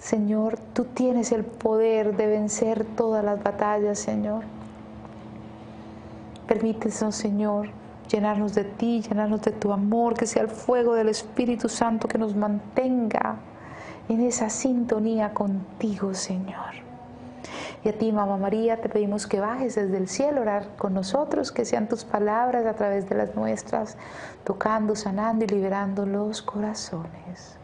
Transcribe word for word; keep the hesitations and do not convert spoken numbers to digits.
Señor, tú tienes el poder de vencer todas las batallas, Señor. Permítenos, Señor, llenarnos de ti, llenarnos de tu amor, que sea el fuego del Espíritu Santo que nos mantenga en esa sintonía contigo, Señor. Y a ti, Mamá María, te pedimos que bajes desde el cielo a orar con nosotros, que sean tus palabras a través de las nuestras, tocando, sanando y liberando los corazones.